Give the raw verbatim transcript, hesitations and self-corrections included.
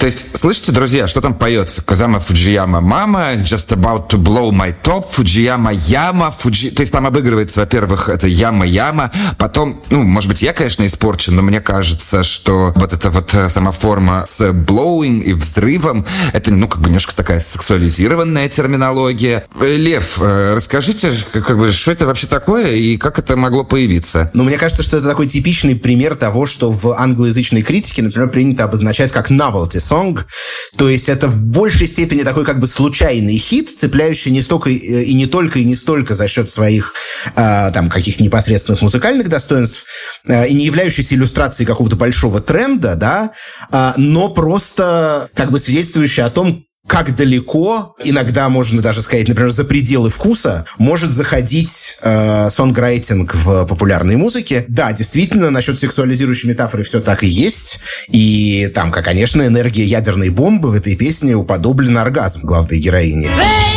То есть, слышите, друзья, что там поется? Казама Фуджияма мама, just about to blow my top, Фуджияма яма, Фуджи... То есть там обыгрывается, во-первых, это яма-яма, потом, ну, может быть, я, конечно, испорчен, но мне кажется, что вот эта вот сама форма с blowing и взрывом, это, ну, как бы немножко такая сексуализированная терминология. Лев, расскажите, как бы, что это вообще такое и как это могло появиться? Ну, мне кажется, что это такой типичный пример того, что в англоязычной критике, например, принято обозначать как novelty song, то есть это в большей степени такой как бы случайный хит, цепляющий не столько и не только, и не столько за счет своих э, там каких-то непосредственных музыкальных достоинств э, и не являющийся иллюстрацией какого-то большого тренда, да, э, но просто как бы свидетельствующий о том, как далеко, иногда можно даже сказать, например, за пределы вкуса, может заходить э, сонграйтинг в популярной музыке. Да, действительно, насчет сексуализирующей метафоры все так и есть. И там, как, конечно, энергия ядерной бомбы в этой песне уподоблена оргазму главной героини.